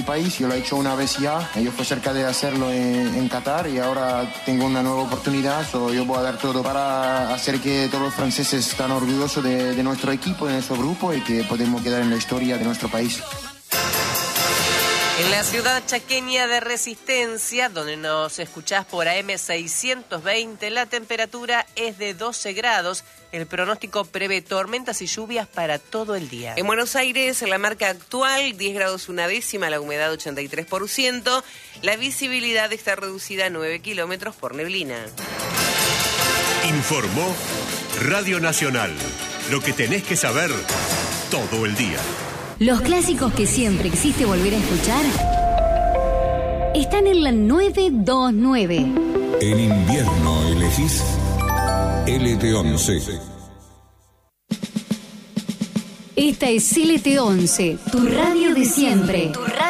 mi país. Yo lo he hecho una vez ya, yo fui cerca de hacerlo en Qatar y ahora tengo una nueva oportunidad. Yo voy a dar todo para hacer que todos los franceses estén orgullosos de nuestro equipo, de nuestro grupo y que podemos quedar en la historia de nuestro país. En la ciudad chaqueña de Resistencia, donde nos escuchás por AM620, la temperatura es de 12 grados. El pronóstico prevé tormentas y lluvias para todo el día. En Buenos Aires, la marca actual, 10 grados una décima, la humedad 83%. La visibilidad está reducida a 9 kilómetros por neblina. Informó Radio Nacional. Lo que tenés que saber todo el día. Los clásicos que siempre quisiste volver a escuchar están en la 929. En invierno elegís LT11. Esta es LT11, tu radio de siempre.